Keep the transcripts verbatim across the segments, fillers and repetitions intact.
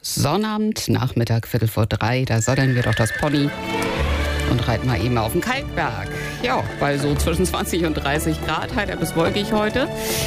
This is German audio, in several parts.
Sonnabend, Nachmittag, Viertel vor drei, da sollten wir doch das Pony und reiten mal eben auf den Kalkberg. Ja, bei so zwischen zwanzig und dreißig Grad, heiter bis wolkig heute.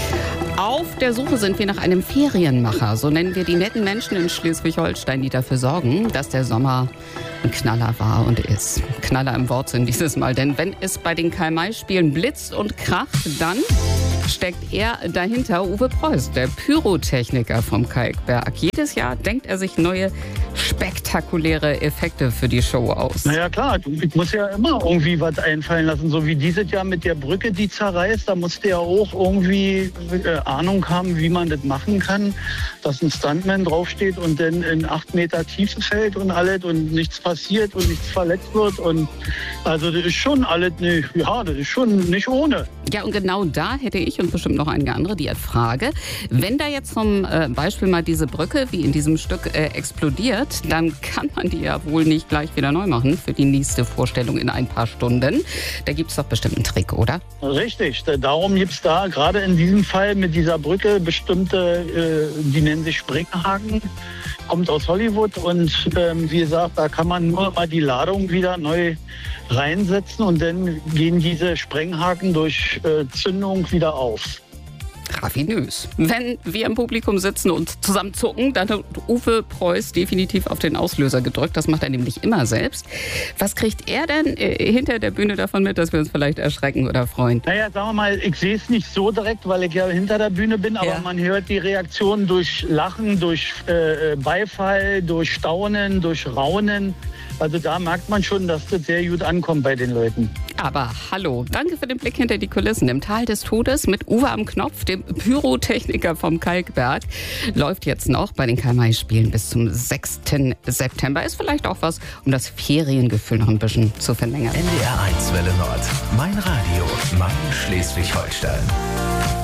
Auf der Suche sind wir nach einem Ferienmacher. So nennen wir die netten Menschen in Schleswig-Holstein, die dafür sorgen, dass der Sommer ein Knaller war und ist. Knaller im Wortsinn dieses Mal. Denn wenn es bei den Karl-May-Spielen blitzt und kracht, dann steckt er dahinter, Uwe Preuß, der Pyrotechniker vom Kalkberg. Jedes Jahr denkt er sich neue spektakuläre Effekte für die Show aus. Naja klar, ich muss ja immer irgendwie was einfallen lassen. So wie dieses Jahr mit der Brücke, die zerreißt, da musste ja auch irgendwie äh, Ahnung haben, wie man das machen kann, dass ein Stuntman draufsteht und dann in acht Meter Tiefe fällt und alles und nichts passiert und nichts verletzt wird. Und also das ist schon alles nicht, ja, das ist schon nicht ohne. Ja, und genau da hätte ich und bestimmt noch einige andere die Frage, wenn da jetzt zum äh, Beispiel mal diese Brücke wie in diesem Stück äh, explodiert, dann kann man die ja wohl nicht gleich wieder neu machen für die nächste Vorstellung in ein paar Stunden. Da gibt es doch bestimmt einen Trick, oder? Richtig, darum gibt es da gerade in diesem Fall mit dieser Brücke bestimmte, äh, die nennen sich Sprenghaken, kommt aus Hollywood und ähm, wie gesagt, da kann man nur mal die Ladung wieder neu reinsetzen und dann gehen diese Sprenghaken durch äh, Zündung wieder auf. Raffinös. Wenn wir im Publikum sitzen und zusammen zucken, dann hat Uwe Preuß definitiv auf den Auslöser gedrückt. Das macht er nämlich immer selbst. Was kriegt er denn äh, hinter der Bühne davon mit, dass wir uns vielleicht erschrecken oder freuen? Naja, sagen wir mal, ich sehe es nicht so direkt, weil ich ja hinter der Bühne bin, aber ja. Man hört die Reaktionen durch Lachen, durch äh, Beifall, durch Staunen, durch Raunen. Also da merkt man schon, dass das sehr gut ankommt bei den Leuten. Aber hallo, danke für den Blick hinter die Kulissen. Im Tal des Todes mit Uwe am Knopf, dem Pyrotechniker vom Kalkberg. Läuft jetzt noch bei den Karl-May-Spielen bis zum sechsten September. Ist vielleicht auch was, um das Feriengefühl noch ein bisschen zu verlängern. N D R eins Welle Nord. Mein Radio, mein Schleswig-Holstein.